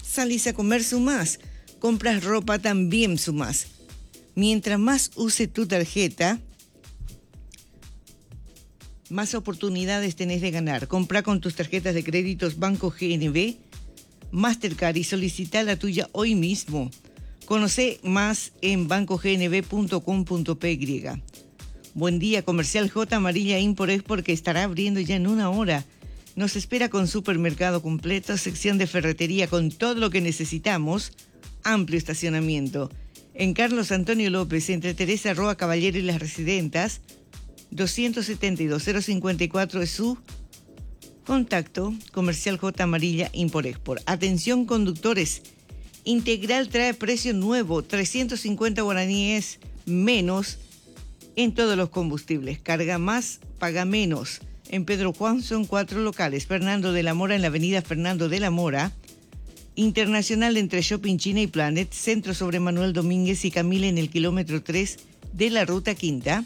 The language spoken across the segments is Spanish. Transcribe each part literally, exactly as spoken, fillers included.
Salís a comer, sumás. Compras ropa, también sumás. Mientras más use tu tarjeta, más oportunidades tenés de ganar. Compra con tus tarjetas de créditos Banco G N B, Mastercard y solicita la tuya hoy mismo. Conoce más en banco g n b punto com punto p y. Buen día, Comercial J Amarilla Import Export, que estará abriendo ya en una hora. Nos espera con supermercado completo, sección de ferretería con todo lo que necesitamos, amplio estacionamiento. En Carlos Antonio López, entre Teresa Roa Caballero y Las Residentas, doscientos setenta y dos cero cincuenta y cuatro es su contacto. Comercial J Amarilla Import Export. Atención, conductores. Integral trae precio nuevo, trescientos cincuenta guaraníes menos en todos los combustibles. Carga más, paga menos. En Pedro Juan son cuatro locales. Fernando de la Mora en la avenida Fernando de la Mora. Internacional entre Shopping China y Planet. Centro sobre Manuel Domínguez y Camila en el kilómetro tres de la Ruta Quinta.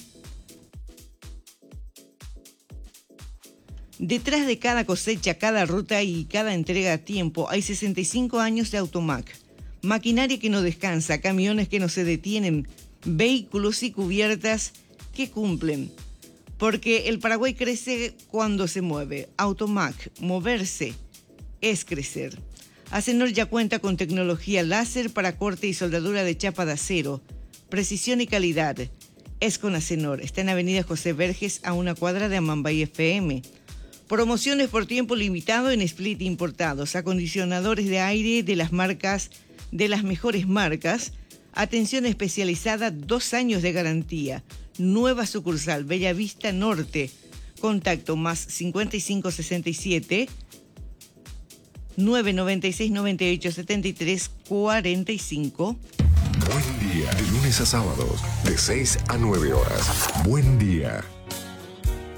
Detrás de cada cosecha, cada ruta y cada entrega a tiempo hay sesenta y cinco años de Automac. Maquinaria que no descansa, camiones que no se detienen, vehículos y cubiertas que cumplen. Porque el Paraguay crece cuando se mueve. Automac, moverse es crecer. Acenor ya cuenta con tecnología láser para corte y soldadura de chapa de acero. Precisión y calidad. Es con Acenor. Está en Avenida José Verges, a una cuadra de Amambay F M. Promociones por tiempo limitado en split importados. Acondicionadores de aire de las marcas, de las mejores marcas. Atención especializada, dos años de garantía. Nueva sucursal, Bellavista Norte. Contacto más cincuenta y cinco sesenta y siete, nueve noventa y seis noventa y ocho setenta y tres cuarenta y cinco. Buen día, de lunes a sábados, de seis a nueve horas. Buen día.